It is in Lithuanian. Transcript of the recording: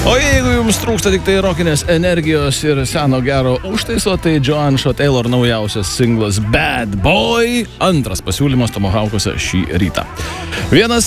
O jeigu jums trūksta tik tai rokinės energijos ir seno gero užtaiso, tai Joanne Taylor naujausias singlas Bad Boy, antras pasiūlymas Tomahawkuose šį rytą. Vienas